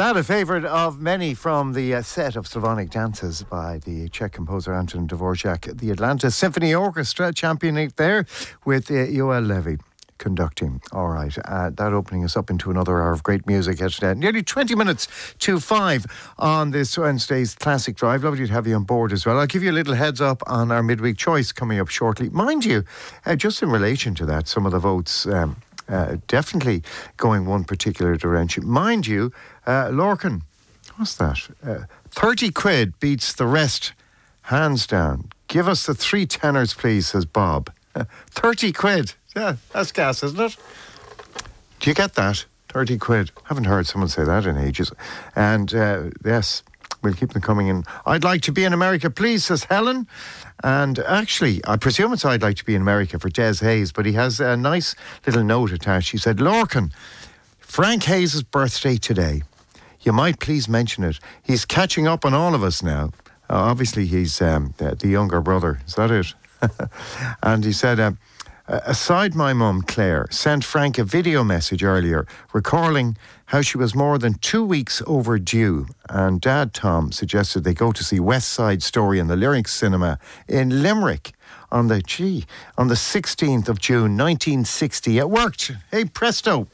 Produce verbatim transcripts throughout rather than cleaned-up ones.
That a favourite of many from the uh, set of Slavonic dances by the Czech composer Anton Dvorak. The Atlanta Symphony Orchestra championing it there with uh, Yoel Levy conducting. All right, uh, that opening us up into another hour of great music at uh, nearly twenty minutes to five on this Wednesday's Classic Drive. Lovely to have you on board as well. I'll give you a little heads up on our midweek choice coming up shortly. Mind you, uh, just in relation to that, some of the votes um, uh, definitely going one particular direction. Mind you, uh, Lorcan, what's that? Uh, thirty quid beats the rest, hands down. Give us the three tenors, please, says Bob. Uh, thirty quid. Yeah, that's gas, isn't it? Do you get that? thirty quid. Haven't heard someone say that in ages. And uh, yes, we'll keep them coming in. I'd like to be in America, please, says Helen. And actually, I presume it's I'd like to be in America for Des Hayes, but he has a nice little note attached. He said, Lorcan, Frank Hayes' birthday today. You might please mention it. He's catching up on all of us now. Uh, obviously, he's um, the, the younger brother. Is that it? And he said... Uh, Uh, aside, my mum, Claire, sent Frank a video message earlier recalling how she was more than two weeks overdue, and Dad, Tom, suggested they go to see West Side Story in the Lyrics Cinema in Limerick on the, gee, on the sixteenth of June, nineteen sixty. It worked. Hey, presto.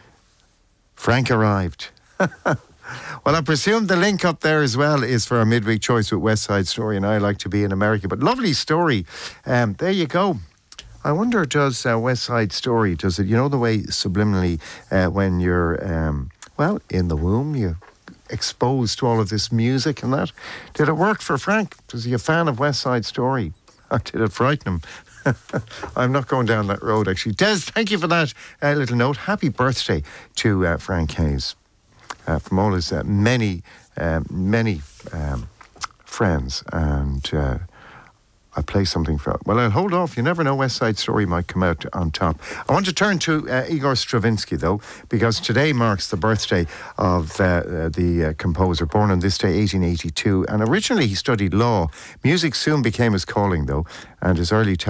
Frank arrived. Well, I presume the link up there as well is for our midweek choice with West Side Story, and I like to be in America. But lovely story. Um, there you go. I wonder, does uh, West Side Story, does it, you know, the way subliminally uh, when you're, um, well, in the womb, you're exposed to all of this music and that. Did it work for Frank? Was he a fan of West Side Story? Or did it frighten him? I'm not going down that road, actually. Des, thank you for that uh, little note. Happy birthday to uh, Frank Hayes. Uh, from all his uh, many, uh, many um, friends and... Uh, I play something for... Well, I'll hold off. You never know. West Side Story might come out on top. I want to turn to uh, Igor Stravinsky, though, because today marks the birthday of uh, uh, the uh, composer, born on this day, eighteen eighty-two. And originally he studied law. Music soon became his calling, though, and his early